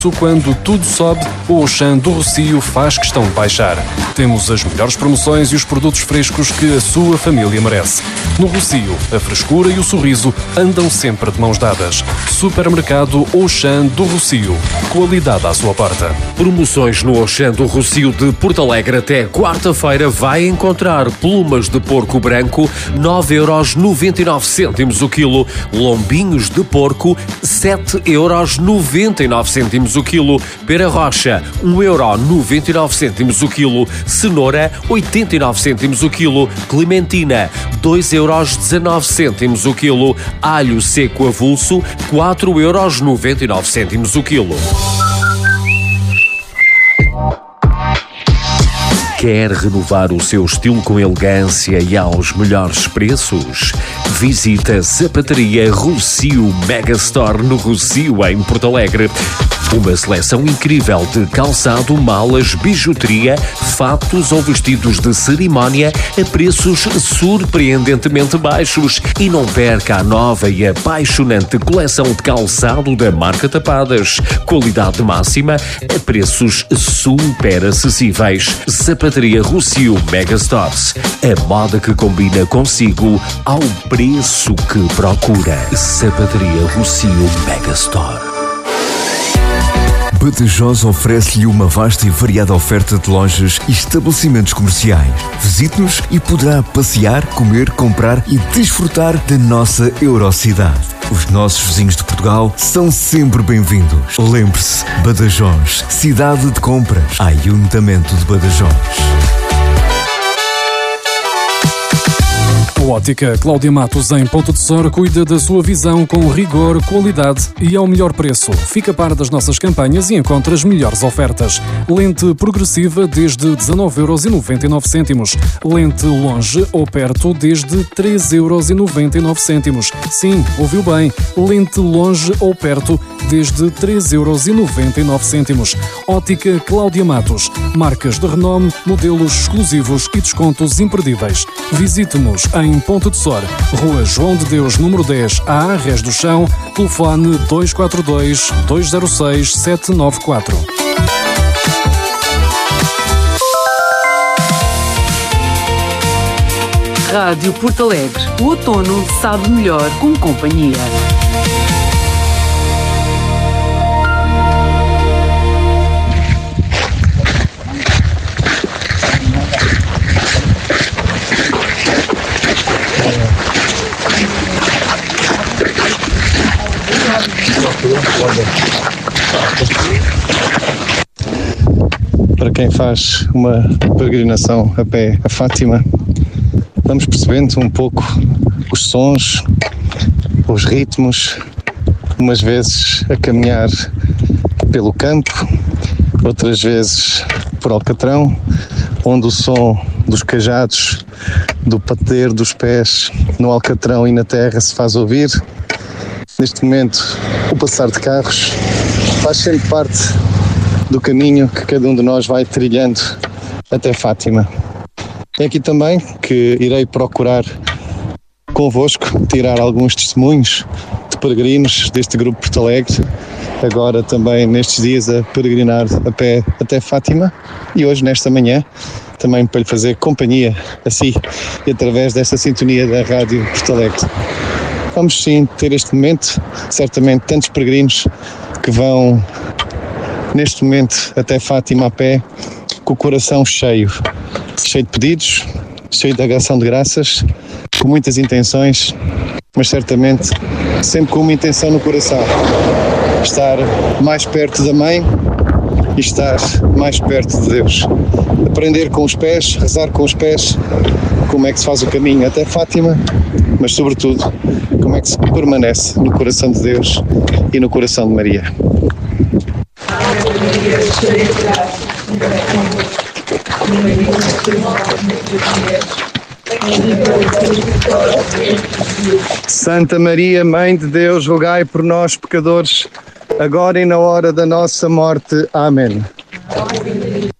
Quando tudo sobe, o Auchan do Rossio faz questão de baixar. Temos as melhores promoções e os produtos frescos que a sua família merece. No Rossio, a frescura e o sorriso andam sempre de mãos dadas. Supermercado Auchan do Rossio. Qualidade à sua porta. Promoções no Auchan do Rossio de Porto Alegre até quarta-feira. Vai encontrar plumas de porco branco, 9,99€ o quilo. Lombinhos de porco, 7,99€ o quilo. Pera rocha, 1,99€ o quilo. Cenoura, 89 cêntimos o quilo. Clementina, 2,19€ o quilo. Alho seco avulso, 4,99€ o quilo. Quer renovar o seu estilo com elegância e aos melhores preços? Visita Sapataria Rossio Megastore no Rossio, em Porto Alegre. Uma seleção incrível de calçado, malas, bijuteria, fatos ou vestidos de cerimónia a preços surpreendentemente baixos. E não perca a nova e apaixonante coleção de calçado da marca Tapadas. Qualidade máxima a preços super acessíveis. Sapataria Rossio Megastores. A moda que combina consigo ao preço que procura. Sapataria Rossio Megastore. Badajoz oferece-lhe uma vasta e variada oferta de lojas e estabelecimentos comerciais. Visite-nos e poderá passear, comer, comprar e desfrutar da nossa Eurocidade. Os nossos vizinhos de Portugal são sempre bem-vindos. Lembre-se, Badajoz, cidade de compras, Ayuntamiento de Badajoz. A Ótica Cláudia Matos, em Ponta de Sor, cuida da sua visão com rigor, qualidade e ao melhor preço. Fica a par das nossas campanhas e encontra as melhores ofertas. Lente progressiva desde 19,99€. Lente longe ou perto desde 3,99€. Sim, ouviu bem. Lente longe ou perto desde 3,99€. Ótica Cláudia Matos. Marcas de renome, modelos exclusivos e descontos imperdíveis. Visite-nos em Ponta de Sor, Rua João de Deus, número 10, a Arres do Chão, telefone 242-206-794. Rádio Porto Alegre. O outono sabe melhor com companhia. Para quem faz uma peregrinação a pé a Fátima, vamos percebendo um pouco os sons, os ritmos, umas vezes a caminhar pelo campo, outras vezes por Alcatrão, onde o som dos cajados, do bater dos pés no Alcatrão e na terra se faz ouvir. Neste momento, o passar de carros faz sempre parte do caminho que cada um de nós vai trilhando até Fátima. É aqui também que irei procurar convosco tirar alguns testemunhos de peregrinos deste grupo Porto Alegre, agora também nestes dias a peregrinar a pé até Fátima, e hoje, nesta manhã, também para lhe fazer companhia a si e através desta sintonia da Rádio Porto Alegre. Vamos sim ter este momento, certamente tantos peregrinos que vão neste momento até Fátima a pé, com o coração cheio de pedidos, cheio de ação de graças, com muitas intenções, mas certamente sempre com uma intenção no coração: estar mais perto da Mãe e estar mais perto de Deus. Aprender com os pés, rezar com os pés, como é que se faz o caminho até Fátima, mas sobretudo como é que se permanece no coração de Deus e no coração de Maria. Santa Maria, Mãe de Deus, rogai por nós, pecadores, agora e na hora da nossa morte. Amém.